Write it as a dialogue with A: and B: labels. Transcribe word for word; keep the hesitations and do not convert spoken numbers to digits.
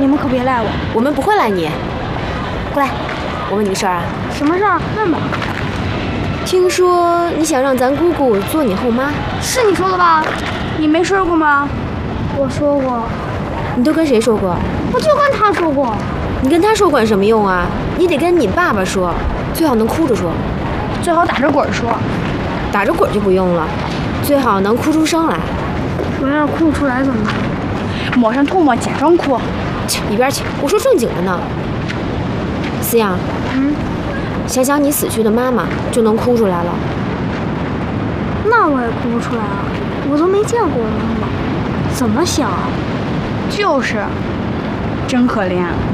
A: 们可别赖我。
B: 我们不会赖你。过来，我问你个事儿啊。
A: 什么事儿？问吧。
B: 听说你想让咱姑姑做你后妈，
A: 是你说的吧？你没说过吗？我说过。
B: 你都跟谁说过？
A: 我就跟他说过。
B: 你跟他说管什么用啊？你得跟你爸爸说，最好能哭着说，
A: 最好打着滚说。
B: 打着滚就不用了，最好能哭出声来。
A: 我要是哭不出来怎么办？抹上唾沫假装哭。
B: 去一边去！我说正经的呢。思阳，
A: 嗯，
B: 想想你死去的妈妈，就能哭出来了。
A: 那我也哭不出来啊，我都没见过我妈妈，怎么想啊？就是，真可怜。